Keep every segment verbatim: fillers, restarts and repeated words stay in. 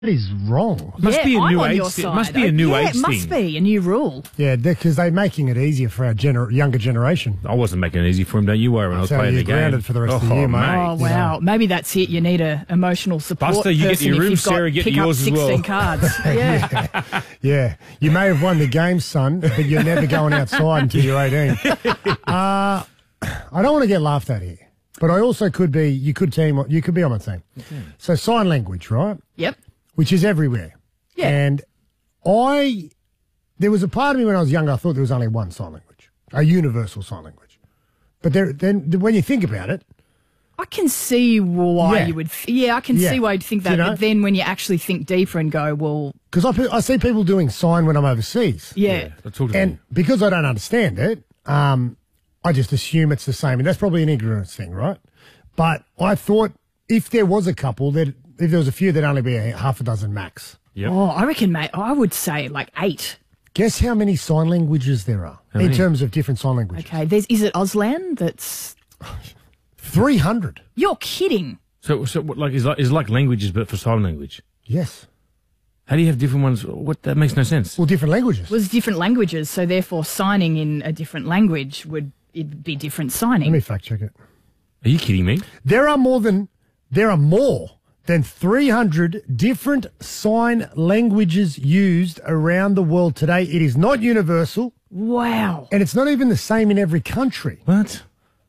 is wrong. Must yeah, be a I'm new on age your thing. side. Must be a new yeah, age it must thing. be a new rule. Yeah, because they're making it easier for our gener- younger generation. I wasn't making it easy for him, don't you worry, when I was So playing you're the game. grounded for the rest oh, of the year, mate. Oh, you wow. know. Maybe that's it. You need a emotional support Buster, you get person your if room, you've got Sarah, get pick yours up as well. sixteen cards. Yeah. Yeah, you may have won the game, son, but you're never going outside until you're eighteen. Uh, I don't want to get laughed at here, but I also could be. You could team. You could be on my team. So sign language, right? Yep. Which is everywhere. Yeah. And I, there was a part of me when I was younger, I thought there was only one sign language, a universal sign language. But there, then when you think about it, I can see why Yeah. you would. Th- yeah, I can Yeah. see why you'd think that. You know? But then when you actually think deeper and go, well, because I, pe- I see people doing sign when I'm overseas. yeah. Let's talk to And me. because I don't understand it, um, I just assume it's the same. And that's probably an ignorance thing, right? But I thought if there was a couple, that if there was a few, there'd only be a half a dozen max. Yep. Oh, I reckon, mate. I would say like eight. Guess how many sign languages there are in many? terms of different sign languages? Okay. There's. Is it Auslan? That's. three hundred. You're kidding. So, so what, like, is like, is like languages, but for sign language? Yes. How do you have different ones? What? That makes no sense. Well, different languages. Was different languages, so therefore signing in a different language would it'd be different signing. Let me fact check it. Are you kidding me? There are more than there are more than three hundred different sign languages used around the world today. It is not universal, Wow. and it's not even the same in every country. What?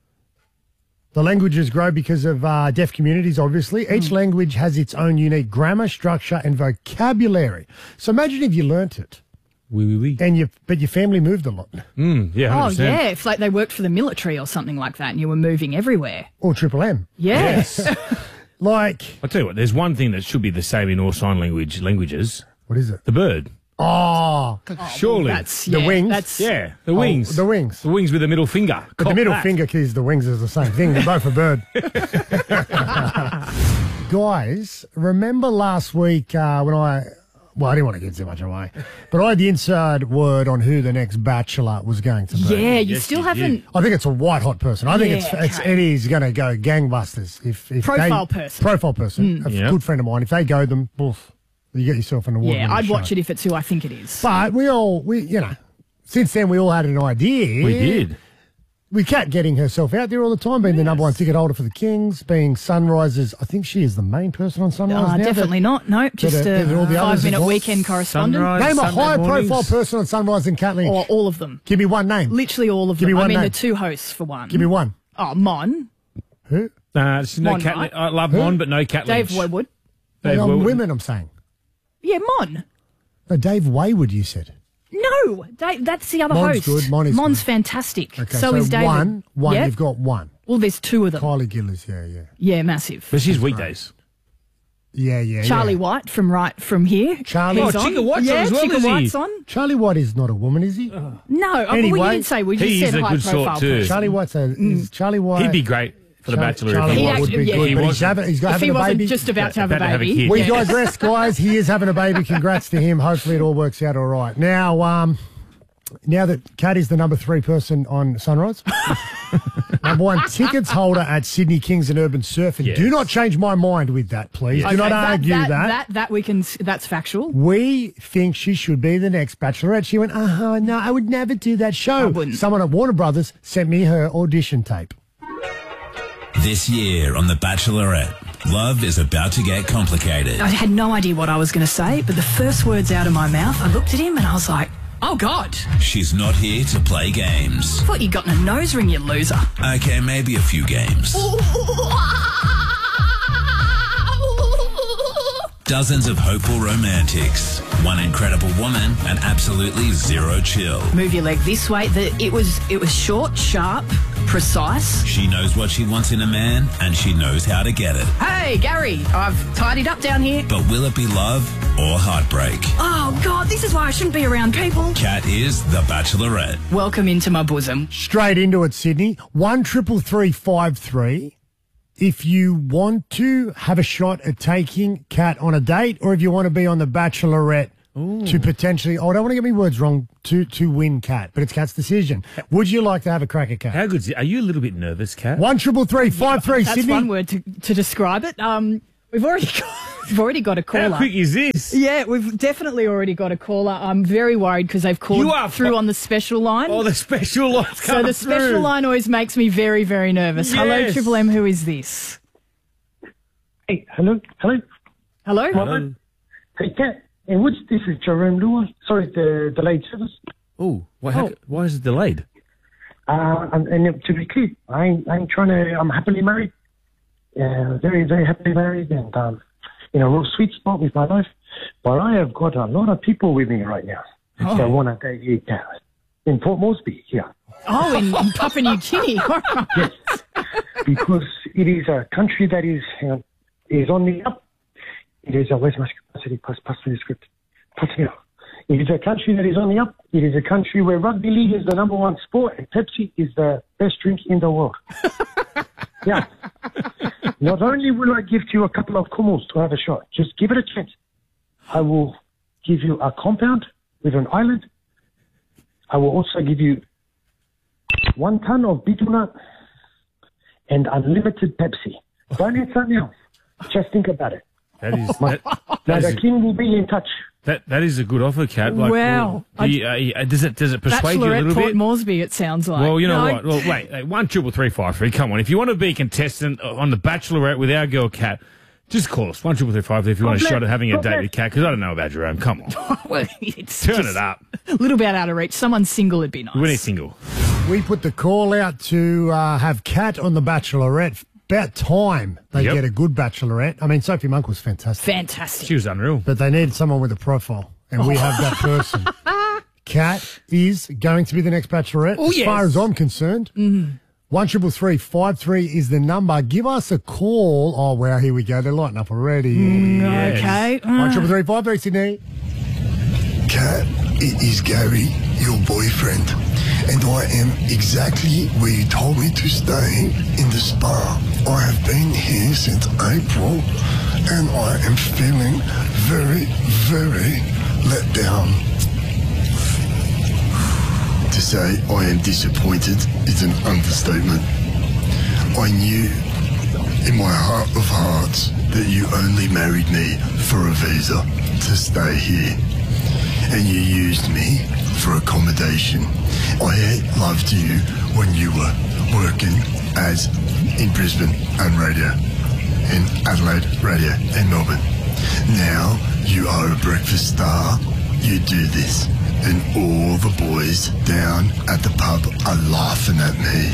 The languages grow because of uh, deaf communities, obviously. Each language has its own unique grammar, structure, and vocabulary. So imagine if you learnt it, Wee wee wee. and you, but your family moved a lot, Mm, yeah, one hundred Oh percent. yeah, if like they worked for the military or something like that, and you were moving everywhere. or Triple M. Yes. Like, I tell you what, there's one thing that should be the same in all sign language languages: what is it? the bird. Oh, Surely, That's The yeah, wings? That's yeah, the wings, the wings. the wings with the middle finger. But the Cop middle that. finger keys, the wings is the same thing. They're both a bird. Guys, remember last week uh, when I, well, I didn't want to give too much away, but I had the inside word on who the next bachelor was going to be. Yeah, you Yes, still you haven't. I think it's a white hot person. I think Yeah, it's, it's okay. it is going to go gangbusters. If, if Profile they, person. Profile person. A Yeah. good friend of mine. If they go them, oof, you get yourself an award. Yeah, I'd watch it if it's who I think it is. But we all, we you know, since then we all had an idea. We did. With Kat getting herself out there all the time, being the number one ticket holder for the Kings, being Sunrisers. I think she is the main person on Sunrise Uh, now. definitely not. No, just uh, a that all the others five-minute involved? weekend correspondent. Sunrise. Name a Sunday higher profile mornings. person on Sunrise than Kat Lynch. Or all of them. Give me one name. Literally all of Give them. me one I mean, name. the two hosts for one. Give me one. Oh, Mon, Who? Nah, it's no Mon, cat. right? I love Mon, but no cat. Dave Lynch. Woodward. Dave on Woodward. women, I'm saying. Yeah, Mon. No, Dave Wayward, you said. No, Dave, that's the other Mon's host. good, Mon is Mon's good. fantastic. Okay, so, so, is David. one. One. Yeah? You've got one. Well, there's two of them. Kylie Gillis, yeah, yeah. Yeah, massive. But she's weekdays. Yeah, yeah, Charlie yeah. White from right from here. Charlie- He's Oh, on. Chica White's on yeah, as well, Chica is he? White's on. Charlie White is not a woman, is he? No, oh, well, Anyway, we didn't say. We just he said is a high good profile sort too. person. Charlie White's a, is Charlie White. He'd be great for the Charlie- Bachelor. Charlie if he He White was. would be actually- yeah. good, He but he's, wasn't. having, he's got If having he a wasn't baby. just about to have a About to have a baby. kid. We yeah. digress, guys. He is having a baby. Congrats to him. Hopefully, it all works out all right. Now, um, now that Kat is the number three person on Sunrise, number one tickets holder at Sydney Kings and Urban Surf, and Yes. do not change my mind with that, please. Okay, Do not that, argue that, that. that. That we can. s- That's factual. We think she should be the next Bachelorette. She went, uh huh, no, I would never do that show. I wouldn't. Someone at Warner Brothers sent me her audition tape. This year on The Bachelorette, love is about to get complicated. I had no idea what I was going to say, but the first words out of my mouth, I looked at him and I was like, "Oh God! She's not here to play games. Thought you got in a nose ring, you loser." Okay, maybe a few games. Dozens of hopeful romantics, one incredible woman, and absolutely zero chill. Move your leg this way. The, it was it was short, sharp, precise. She knows what she wants in a man, and she knows how to get it. Hey, Gary, I've tidied up down here. But will it be love or heartbreak? Oh God, this is why I shouldn't be around people. Kat is The Bachelorette. Welcome into my bosom. Straight into it, Sydney. One triple three five three. If you want to have a shot at taking Kat on a date, or if you want to be on The Bachelorette to potentially, oh, I don't want to get my words wrong, to to win Kat, but it's Kat's decision. Would you like to have a crack at Kat? How good? Are you a little bit nervous, Kat? One triple three five three, That's Sydney. one word to, to describe it. Um, We've already got, we've already got a caller. How quick is this? Yeah, we've definitely already got a caller. I'm very worried because they've called You are through fu- on the special line. Oh, the special line's so coming the special through. line always makes me very, very nervous. Hello, Yes. Triple M. Who is this? Hey, hello, hello. Hello. Hello. Hey, Kat. Hey, what's this? Is Jerome Lua? Sorry, the delayed service. Ooh, why, how, Oh. why is it delayed? Uh, and, and to be clear, I ain't, I ain't trying to. I'm happily married. Uh, very, very happily married, and um, in a real sweet spot with my life. But I have got a lot of people with me right now Oh. that want to date you, Kat. In Port Moresby, here. Oh, in, in Papua New Guinea. All right. Yes, because it is a country that is uh, is on the up. It is a where's my capacity? Pass, pass me the script. Pass me up. It is a country that is on the up. It is a country where rugby league is the number one sport and Pepsi is the best drink in the world. Yeah. Not only will I give to you a couple of kumals to have a shot, just give it a chance. I will give you a compound with an island. I will also give you one ton of beetle nut and unlimited Pepsi. Don't answer now. Just think about it. That is that, Now that, is the a, king will be in touch. that, that is a good offer, Kat. Like, Wow. well, do you, uh, you- uh, does it does it persuade you a Bachelorette little Port bit? Moresby, it sounds like. Well, you know No, what? Well, wait, wait, one triple three five three. Come on, if you want to be a contestant on the Bachelorette with our girl Kat, just call us one triple three five three if you want a God shot at bless. having a God date bless. with Kat. Because I don't know about Jerome. Come on, well, it's turn just it up. A little bit out of reach. Someone single would be nice. We need single. We put the call out to uh, have Kat on the Bachelorette. About time they Yep. get a good Bachelorette. I mean, Sophie Monk was fantastic, Fantastic. She was unreal. but they needed someone with a profile, and we have that person. Kat is going to be the next Bachelorette, Oh, as far yes. as I'm concerned. Mm-hmm. One triple three five three is the number. Give us a call. Oh wow, here we go. They're lighting up already. Yes. Okay. One triple three five three Sydney. Kat, it is Gary, your boyfriend, and I am exactly where you told me to stay, in the spa. I have been here since April, and I am feeling very, very let down. To say I am disappointed is an understatement. I knew in my heart of hearts that you only married me for a visa to stay here. And you used me for accommodation. I loved you when you were working as in Brisbane and radio, in Adelaide radio, and Melbourne. Now you are a breakfast star. You do this, and all the boys down at the pub are laughing at me.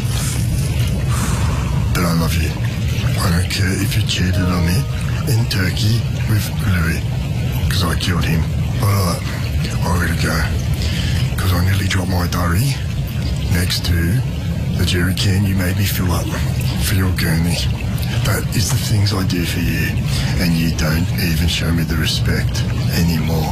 But I love you. I don't care if you cheated on me in Turkey with Louis, because I killed him. Alright, I gotta go, because I nearly dropped my diary next to the jerry can you made me fill up for your gurney. That is the things I do for you, and you don't even show me the respect anymore.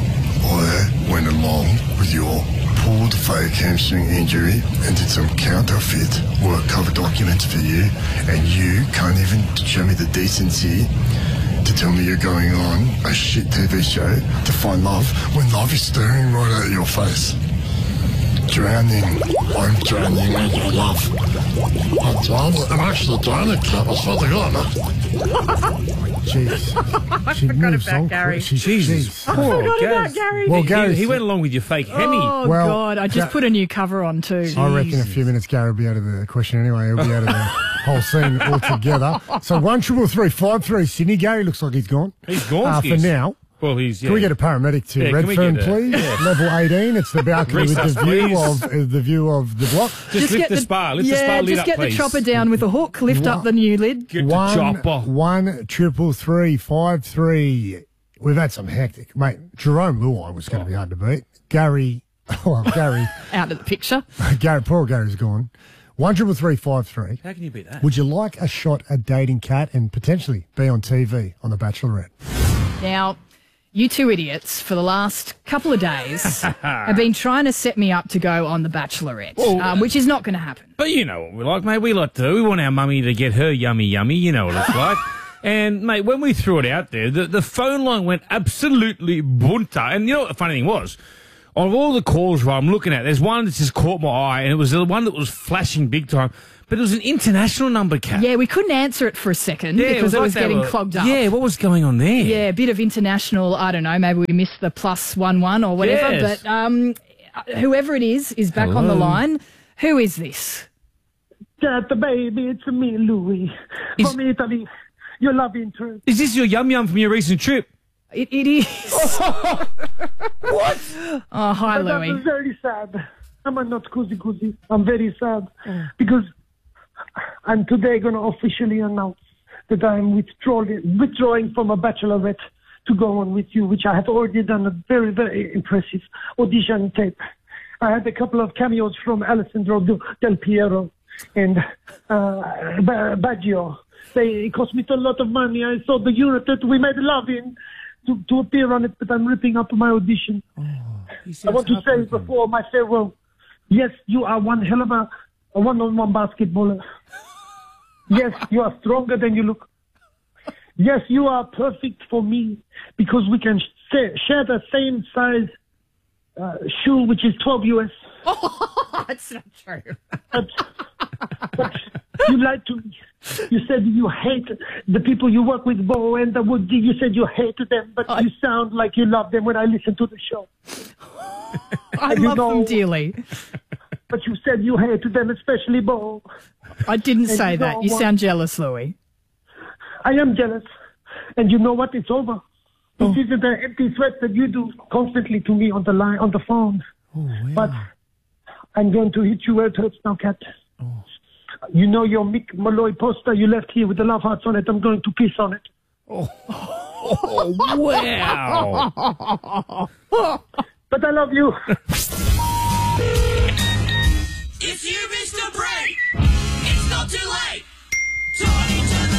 I went along with your pulled fake hamstring injury and did some counterfeit work cover documents for you, and you can't even show me the decency to tell me you're going on a shit T V show to find love when love is staring right at your face. Drowning. I'm drowning in your love. I'm drowning. I'm actually drowning, Kat. I swear to God. Jeez. She forgot moves about on Gary. quick. She- Jesus. jeez. Poor Forgot about Gaz. Gary. Well, He, Gary, he went along with your fake Hemi. Oh, Well, God. I just Ga- put a new cover on, too. I reckon a few minutes Gary will be out of the question anyway. He'll be out of the whole scene altogether. So one triple three five three Sydney. Gary looks like he's gone. He's gone. Uh, for skis. now. Well, he's. Yeah. Can we get a paramedic to Yeah, can we Redfern, get a- please? yeah. Level eighteen. It's the balcony with Resus, the view please. of uh, the view of the block. Just, lift the, spa. Lift yeah, the spa lid just up, get please. the chopper down with a hook, lift up the new lid. Get One, the chopper. one triple three five three. We've had some hectic, mate. Jerome Luai was going to be hard to beat. Gary, oh Gary, Out of the picture. Gary, poor Gary's gone. One triple three five three. How can you beat that? Would you like a shot at dating Kat and potentially be on T V on The Bachelorette? Now, you two idiots, for the last couple of days, have been trying to set me up to go on The Bachelorette, um, which is not going to happen. But you know what we like, mate. We like to. We want our mummy to get her yummy yummy. You know what it's like. And, mate, when we threw it out there, the, the phone line went absolutely bunta. And you know what the funny thing was? Of all the calls right, I'm looking at, there's one that just caught my eye, and it was the one that was flashing big time. But it was an international number, Kat. Yeah, we couldn't answer it for a second Yeah, because it like was they getting were- clogged up. Yeah, what was going on there? Yeah, a bit of international, I don't know, maybe we missed the plus one one or whatever, Yes. but um, whoever it is is back on the Hello. line. Who is this? Cat, the baby, it's me, Louis. Is- From Italy. Your love interest. Is this your yum yum from your recent trip? It, it is. What? Oh, hi, But I'm Louis. very sad. I'm not koozie koozie. I'm very sad because I'm today going to officially announce that I'm withdrawing, withdrawing from a bachelorette to go on with you, which I have already done a very, very impressive audition tape. I had a couple of cameos from Alessandro Del Piero and uh, Ba- Baggio. They, it cost me a lot of money. I saw the Euro that we made love in to, to appear on it, but I'm ripping up my audition. I want to say before my farewell, yes, you are one hell of a, a one-on-one basketballer. Yes, you are stronger than you look. Yes, you are perfect for me because we can sh- share the same size uh, shoe, which is twelve U S. That's not true. But, but you lied to me. You said you hate the people you work with, Bo and the Woody. You said you hated them, but I- you sound like you love them when I listen to the show. I You love know- them dearly. But you said you hated them, especially Bo. I didn't And say you that. know You what? sound jealous, Louis. I am jealous. And you know what? It's over. This isn't an empty threat that you do constantly to me on the line, on the phone. But I'm going to hit you where it hurts now, Kat. You know your Mick Malloy poster you left here with the love hearts on it. I'm going to piss on it. Wow. But I love you. If you missed a break, it's not too late. Join into the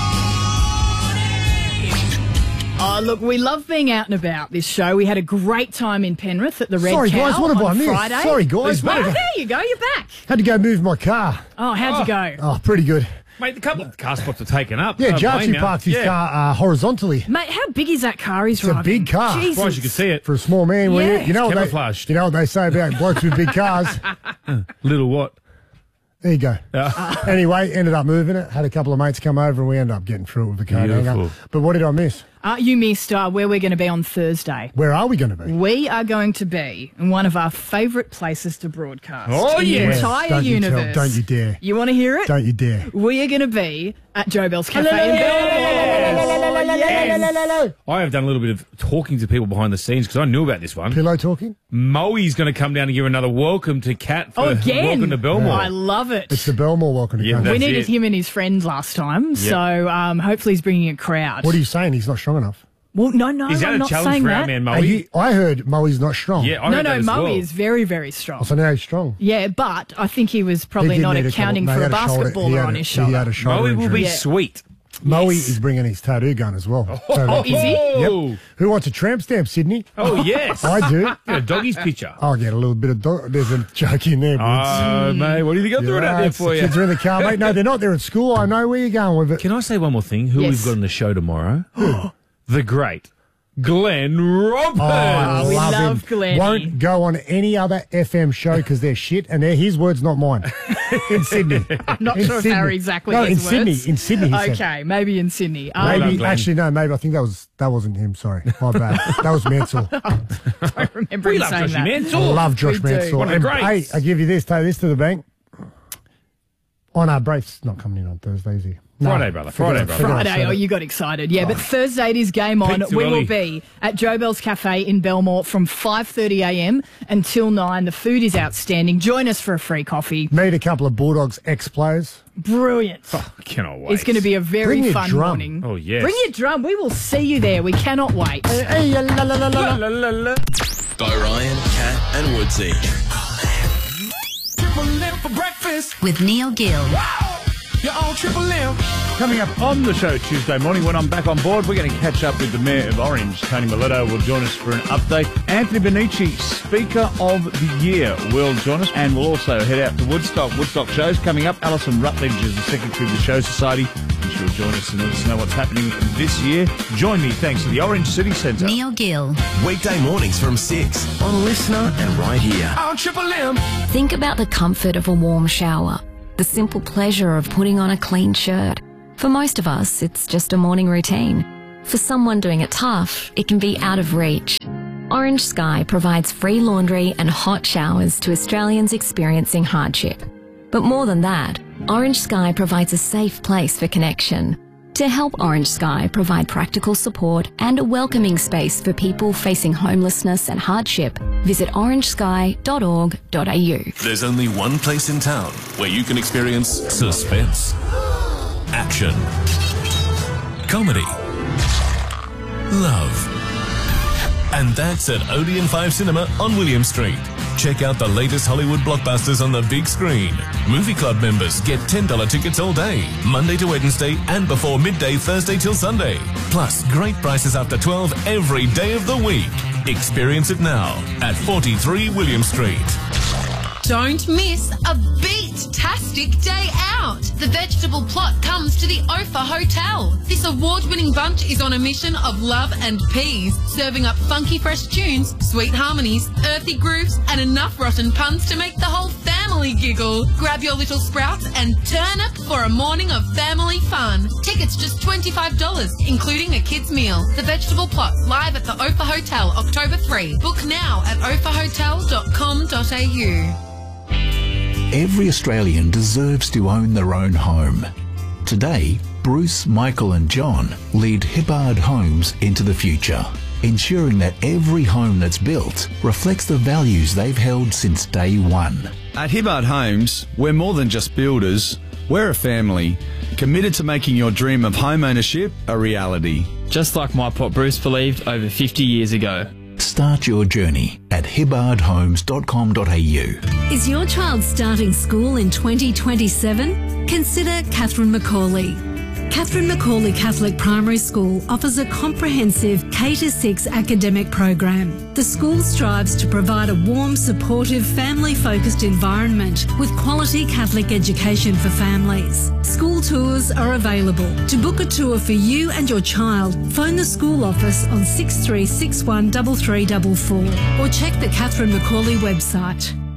party. Oh, look, we love being out and about this show. We had a great time in Penrith at the Red Sorry, Cow guys, what have on I missed? Friday. Sorry, guys. Oh, What have I- there you go. You're back. Had to go move my car. Oh, how'd you go? Oh, pretty good. Mate, the couple of car spots are taken up. Yeah, Don't blame Jarchi you. parked his Yeah. car uh, horizontally. Mate, how big is that car he's It's a driving? big car. Jesus. Surprised you could see it. For a small man, well, Yeah. you, you know what they, Camouflaged. you know what they say about blokes with big cars. Little what? There you go. Anyway, ended up moving it. Had a couple of mates come over, and we ended up getting through it with the car. Beautiful. But what did I miss? Uh, you missed uh, where we're going to be on Thursday. Where are we going to be? We are going to be in one of our favourite places to broadcast. Oh, in yes. the entire Don't you tell- universe. don't you dare. You want to hear it? Don't you dare. We are going to be at Joe Bell's Cafe in Belmore. Yes. I have done a little bit of talking to people behind the scenes because I knew about this one. Pillow talking? Moe's going to come down and give another welcome to Kat for Oh, again. welcome to Belmore. I love it. It's the Belmore welcome to Yeah, country. we that's needed it. him and his friends last time, so um, hopefully he's bringing a crowd. What are you saying? He's not strong enough. Well, no, no, Is that I'm a not challenge saying for our that. man Moe? Are you, I heard Moe's not strong. Yeah, I no, heard no, that as Moe well. is very, very strong. So now he's strong. Yeah, but I think he was He probably did not need a accounting couple- for no, a he had shoulder- he basketballer had on a- his shoulder. He had a shoulder Moe will injury. be Yeah. sweet. Moe Yes. is bringing his tattoo gun as well. Oh, is he? Oh, Who wants a tramp stamp, Sydney? oh yes. I do. Get a doggy's picture. I'll get a little bit of dog. There's a joke in there. Woods. Oh, mate, what do you think I threw it out there Right, for the you? kids are in the car, mate. No, they're not. They're at school. I know where you're going with it. Can I say one more thing? Who Yes. we've got on the show tomorrow? The great Glenn Roberts. Oh, I we love, love him. Glennie. Won't go on any other F M show because they're shit, and they're his words, not mine. In Sydney. Not In sure if Sydney. they're exactly no, his in words. Sydney. In Sydney, he said. Okay, maybe in Sydney. Um, Well done, Maybe Glenn. actually no, maybe I think that was that wasn't him. Sorry, my bad. That was Mansell. I remember We him love saying Joshy that. I Mansell. love Josh We do. Mansell. One of the And, greats. hey, I give you this. Take this to the bank. Oh no, Braith's not coming in on Thursday, is he? No. Friday, brother. Friday, brother. Friday, oh, you got excited. Yeah, but Thursday it is game on. Peaked too We will early. be at Joe Bell's Cafe in Belmore from five thirty a m until nine. The food is outstanding. Join us for a free coffee. Meet a couple of Bulldogs ex-players. Brilliant. I cannot wait. It's going to be a very Bring your fun drum. morning. Oh, yes. Bring your drum. We will see you there. We cannot wait. Hey, la, la, la, la, la. La, la, la. By Ryan, Kat, and Woodsy. Triple M for breakfast. with Neil Gill. You're on Triple M. Coming up on the show Tuesday morning when I'm back on board, we're going to catch up with the Mayor of Orange, Tony Miletto, will join us for an update. Anthony Benici, Speaker of the Year, will join us, and we'll also head out to Woodstock. Woodstock shows coming up. Alison Rutledge is the Secretary of the Show Society, and she'll join us and let us know what's happening this year. Join me thanks to the Orange City Centre. Neil Gill. Weekday mornings from six on Listener and right here. On Triple M. Think about the comfort of a warm shower, the simple pleasure of putting on a clean shirt. For most of us, it's just a morning routine. For someone doing it tough, it can be out of reach. Orange Sky provides free laundry and hot showers to Australians experiencing hardship. But more than that, Orange Sky provides a safe place for connection. To help Orange Sky provide practical support and a welcoming space for people facing homelessness and hardship, visit orange sky dot org dot a u. There's only one place in town where you can experience suspense, action, comedy, love. And that's at Odeon five Cinema on William Street. Check out the latest Hollywood blockbusters on the big screen. Movie Club members get ten dollars tickets all day, Monday to Wednesday and before midday Thursday till Sunday. Plus great prices after twelve every day of the week. Experience it now at forty-three William Street. Don't miss a beat-tastic day out. The vegetable plot comes to the Ophir Hotel. This award-winning bunch is on a mission of love and peas, serving up funky fresh tunes, sweet harmonies, earthy grooves, and enough rotten puns to make the whole family giggle. Grab your little sprouts and turn up for a morning of family fun. Tickets just twenty-five dollars, including a kid's meal. The vegetable plot live at the Ophir Hotel, October third. Book now at ophir hotel dot com dot a u. Every Australian deserves to own their own home. Today, Bruce, Michael and John lead Hibbard Homes into the future, ensuring that every home that's built reflects the values they've held since day one. At Hibbard Homes, we're more than just builders. We're a family, committed to making your dream of home ownership a reality. Just like my pop Bruce believed over fifty years ago. Start your journey at hibbard homes dot com dot a u. Is your child starting school in twenty twenty-seven? Consider Catherine Macaulay. Catherine Macaulay Catholic Primary School offers a comprehensive K to six academic program. The school strives to provide a warm, supportive, family-focused environment with quality Catholic education for families. School tours are available. To book a tour for you and your child, phone the school office on six three six one three three four four or check the Catherine Macaulay website.